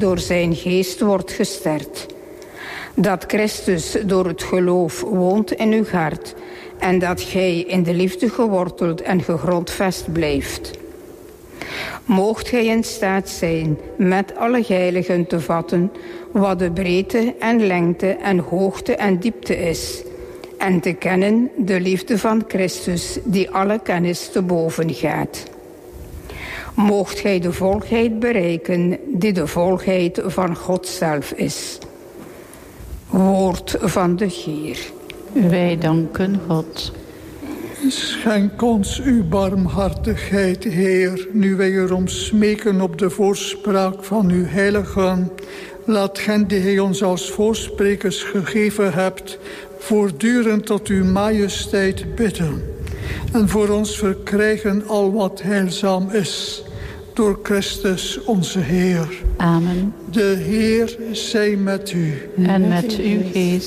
door zijn geest wordt gesterkt. Dat Christus door het geloof woont in uw hart en dat gij in de liefde geworteld en gegrondvest blijft. Moogt gij in staat zijn met alle heiligen te vatten wat de breedte en lengte en hoogte en diepte is, en te kennen de liefde van Christus die alle kennis te boven gaat. Moogt gij de volheid bereiken die de volheid van God zelf is. Woord van de Heer. Wij danken God. Schenk ons uw barmhartigheid, Heer, nu wij erom smeken op de voorspraak van uw heiligen. Laat hen die gij ons als voorsprekers gegeven hebt, voortdurend tot uw majesteit bidden. En voor ons verkrijgen al wat heilzaam is, door Christus onze Heer. Amen. De Heer zij met u. En met uw geest.